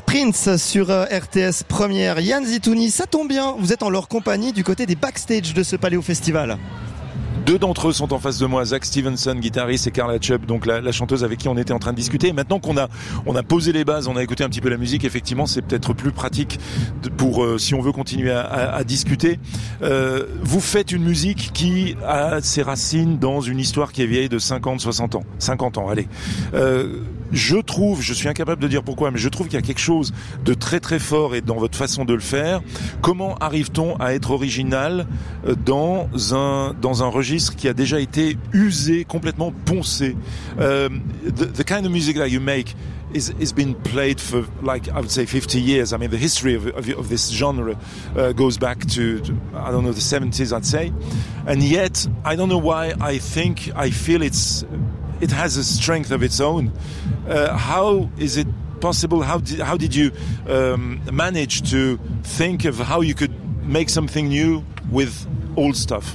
Prince sur RTS Première. Yann Zitouni, ça tombe bien, vous êtes en leur compagnie du côté des backstage de ce Paléo Festival. Deux d'entre eux sont en face de moi, Zach Stevenson, guitariste, et Carla Chubb, donc la chanteuse avec qui on était en train de discuter. Et maintenant qu'on a posé les bases, on a écouté un petit peu la musique, effectivement, c'est peut-être plus pratique pour si on veut continuer à discuter. Vous faites une musique qui a ses racines dans une histoire qui est vieille de 50 ans, allez. Je suis incapable de dire pourquoi, mais je trouve qu'il y a quelque chose de très très fort et dans votre façon de le faire. Comment arrive-t-on à être original dans un registre qui a déjà été usé, complètement poncé? The kind of music that you make is been played for, like, I would say 50 years. I mean, the history of this genre goes back to I don't know, the 70s, I'd say. And yet, I don't know why I feel it has a strength of its own. How is it possible? How did you manage to think of how you could make something new with old stuff?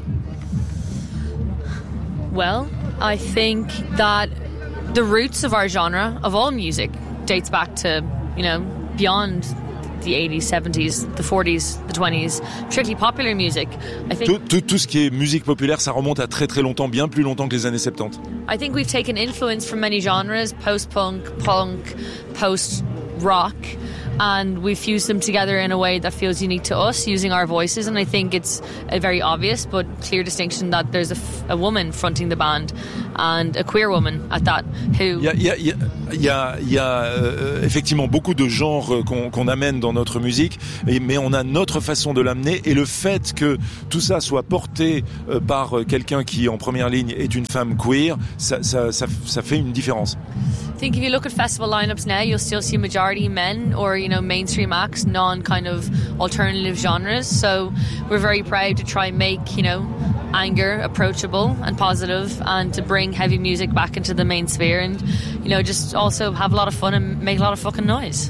Well, I think that the roots of our genre, of all music, dates back to, beyond the 80s, 70s, the 40s, the 20s, particularly popular music. I think tout ce qui est musique populaire, ça remonte à très très longtemps, bien plus longtemps que les années 70. I think we've taken influence from many genres, post-punk, punk, post-rock, and we've fused them together in a way that feels unique to us, using our voices. And I think it's a very obvious but clear distinction that there's a woman fronting the band, and a queer woman at that, who... Il y a effectivement beaucoup de genres qu'on amène dans notre musique, mais on a notre façon de l'amener, et le fait que tout ça soit porté par quelqu'un qui en première ligne est une femme queer, ça fait une différence. I think if you look at festival lineups now, you'll still see majority men or, mainstream acts, non-kind of alternative genres. So we're very proud to try and make, anger approachable and positive, and to bring heavy music back into the main sphere, and, just also have a lot of fun and make a lot of fucking noise.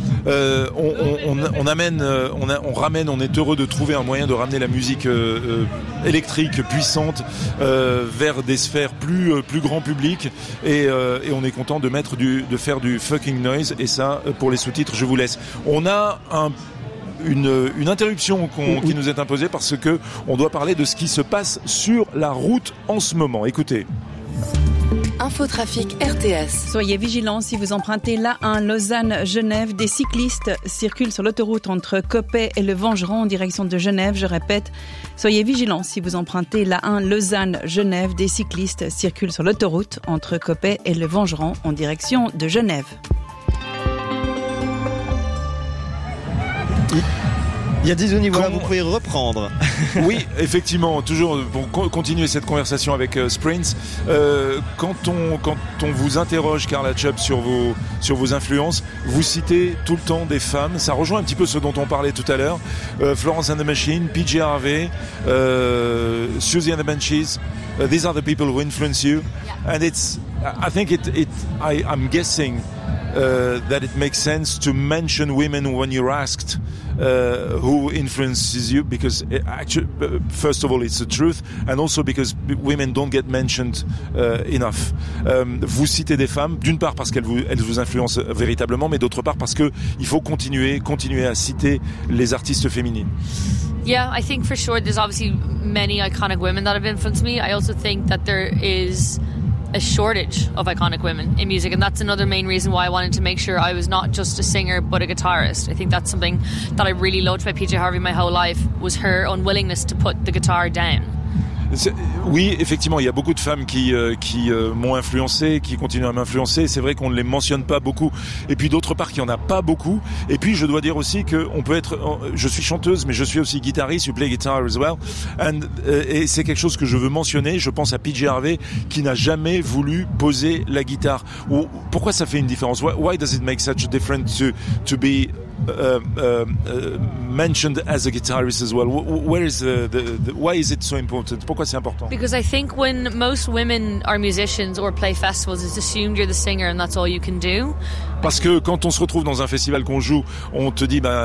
On est heureux de trouver un moyen de ramener la musique électrique puissante vers des sphères plus grand public, et on est content de faire du fucking noise, et ça, pour les sous-titres, je vous laisse. On a une interruption qui nous est imposée parce que on doit parler de ce qui se passe sur la route en ce moment. Écoutez. Infotrafic RTS. Soyez vigilants si vous empruntez l'A1 Lausanne-Genève. Des cyclistes circulent sur l'autoroute entre Coppet et le Vengeron en direction de Genève. Je répète, soyez vigilants si vous empruntez l'A1 Lausanne-Genève. Des cyclistes circulent sur l'autoroute entre Coppet et le Vengeron en direction de Genève. Yadizuni, voilà, vous pouvez reprendre. Oui, effectivement, toujours pour continuer cette conversation avec Sprints. Quand on vous interroge, Carla Chubb, sur vos influences, vous citez tout le temps des femmes. Ça rejoint un petit peu ce dont on parlait tout à l'heure. Florence and the Machine, PJ Harvey, Susie and the Banshees. These are the people who influence you, and I'm guessing that it makes sense to mention women when you're asked who influences you, because actually, first of all, it's the truth, and also because women don't get mentioned enough. Vous citez des femmes, d'une part parce qu'elles vous influencent véritablement, mais d'autre part parce que il faut continuer à citer les artistes féminines. Yeah, I think for sure there's obviously many iconic women that have influenced me. I also think that there is a shortage of iconic women in music, and that's another main reason why I wanted to make sure I was not just a singer but a guitarist. I think that's something that I really loved about PJ Harvey my whole life, was her unwillingness to put the guitar down. Oui, effectivement, il y a beaucoup de femmes qui m'ont influencé, qui continuent à m'influencer. C'est vrai qu'on ne les mentionne pas beaucoup. Et puis d'autre part, qu'il n'y en a pas beaucoup. Et puis je dois dire aussi que on peut être. Je suis chanteuse, mais je suis aussi guitariste. You play guitar as well. Et c'est quelque chose que je veux mentionner. Je pense à PJ Harvey, qui n'a jamais voulu poser la guitare. Pourquoi ça fait une différence? Why does it make such a difference to be mentioned as a guitarist as well? Where is why is it so important? Pourquoi c'est important? Because I think when most women are musicians or play festivals, it's assumed you're the singer and that's all you can do. Parce que quand on se retrouve dans un festival qu'on joue, on te dit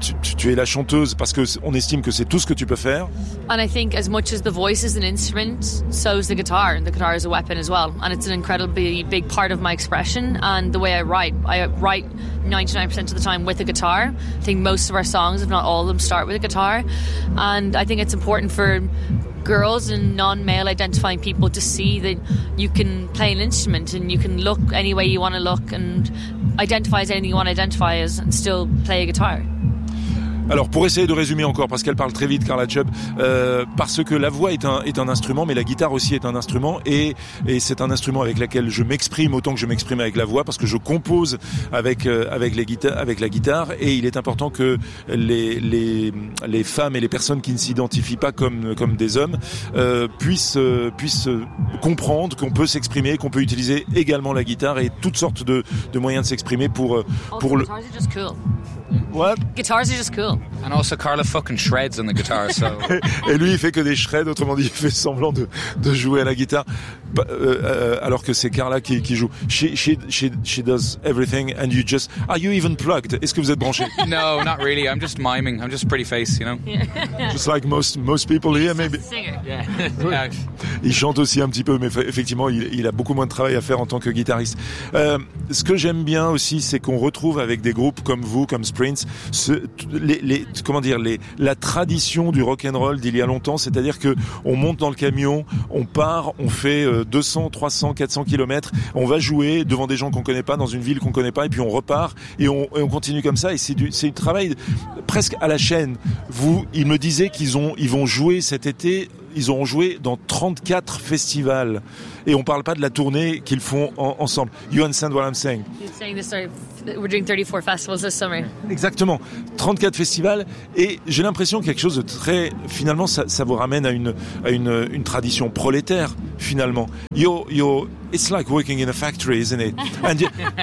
tu es la chanteuse parce que on estime que c'est tout ce que tu peux faire. And I think as much as the voice is an instrument, so is the guitar. And the guitar is a weapon as well. And it's an incredibly big part of my expression. And the way I write 99% of the time with a guitar. I think most of our songs, if not all of them, start with a guitar. And I think it's important for girls and non-male identifying people to see that you can play an instrument and you can look any way you want to look and identify as anything you want to identify as and still play a guitar. Alors pour essayer de résumer encore, parce qu'elle parle très vite, Carla Chubb, parce que la voix est un instrument, mais la guitare aussi est un instrument, et c'est un instrument avec lequel je m'exprime autant que je m'exprime avec la voix, parce que je compose avec la guitare, et il est important que les femmes et les personnes qui ne s'identifient pas comme des hommes puissent comprendre qu'on peut s'exprimer, qu'on peut utiliser également la guitare et toutes sortes de moyens de s'exprimer pour le. Guitars are just cool. What? Guitars are just cool. And also Carla fucking shreds on the guitar, so. Et lui, il fait que des shreds, autrement dit, il fait semblant de jouer à la guitare, alors que c'est Carla qui joue. She does everything, and you just. Are you even plugged? Est-ce que vous êtes branché? No, not really. I'm just miming. I'm just a pretty face, you know. Just like most people here, maybe. Singer. Yeah. Il chante aussi un petit peu, mais effectivement, il a beaucoup moins de travail à faire en tant que guitariste. Ce que j'aime bien aussi, c'est qu'on retrouve avec des groupes comme vous, comme Sprints, la tradition du rock'n'roll d'il y a longtemps, c'est-à-dire que on monte dans le camion, on part, on fait 200, 300, 400 kilomètres, on va jouer devant des gens qu'on connaît pas, dans une ville qu'on connaît pas, et puis on repart, et on continue comme ça, et c'est du travail presque à la chaîne. Ils me disaient ils vont jouer cet été. Ils auront joué dans 34 festivals. Et on parle pas de la tournée qu'ils font ensemble. You understand what I'm saying? You're saying this, sorry, we're doing 34 festivals this summer. Exactement. 34 festivals. Et j'ai l'impression que quelque chose de très, finalement, ça vous ramène à une tradition prolétaire, finalement. It's like working in a factory, isn't it? And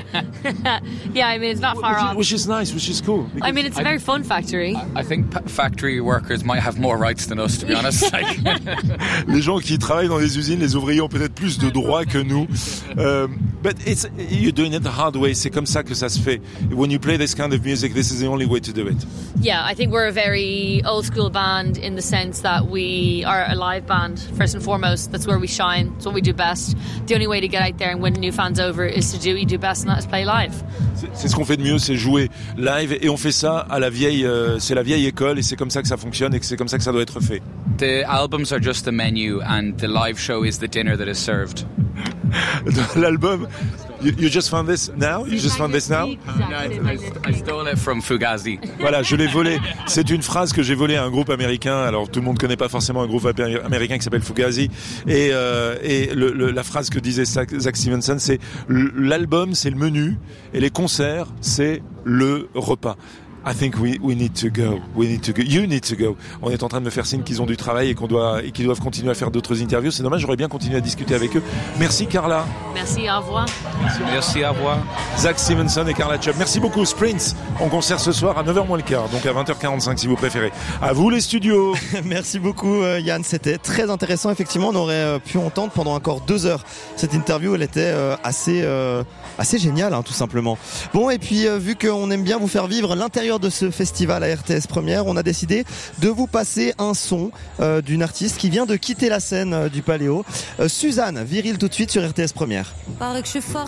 yeah, I mean, it's not far off. Which is nice, which is cool. I mean, it's a very fun factory. I think factory workers might have more rights than us, to be honest. Les gens qui travaillent dans les usines, les ouvriers ont peut-être plus de droits que nous. But you're doing it the hard way. C'est comme ça que ça se fait. When you play this kind of music, this is the only way to do it. Yeah, I think we're a very old school band in the sense that we are a live band, first and foremost. That's where we shine. It's what we do best. The only way to get out there and win new fans over is to do what you do best, and that is play live. C'est ce qu'on fait de mieux, c'est jouer live, et on fait ça à la vieille, c'est la vieille école, et c'est comme ça que ça fonctionne, et que c'est comme ça que ça doit être fait. The albums are just the menu, and the live show is the dinner that is served. L'album, you just found this now? You just found this now? I stole it from Fugazi. Voilà, je l'ai volé. C'est une phrase que j'ai volée à un groupe américain. Alors tout le monde connaît pas forcément un groupe américain qui s'appelle Fugazi. Et la phrase que disait Zach Stevenson, c'est l'album, c'est le menu, et les concerts, c'est le repas. I think we need to go. We need to go. You need to go. On est en train de me faire signe qu'ils ont du travail et qu'ils doivent continuer à faire d'autres interviews. C'est dommage, j'aurais bien continué à discuter avec eux. Merci Carla. Merci, au revoir. Merci, au revoir. Zach Stevenson et Carla Chubb. Merci beaucoup. Sprints en concert ce soir à 9h moins le quart, donc à 20h45 si vous préférez. À vous les studios. Merci beaucoup Yann, c'était très intéressant. Effectivement, on aurait pu entendre pendant encore 2 heures cette interview. Elle était assez géniale, tout simplement. Bon, et puis vu qu'on aime bien vous faire vivre l'intérieur de ce festival à RTS Première, on a décidé de vous passer un son d'une artiste qui vient de quitter la scène du Paléo. Suzanne, Viril tout de suite sur RTS Première. Paraît que je suis forte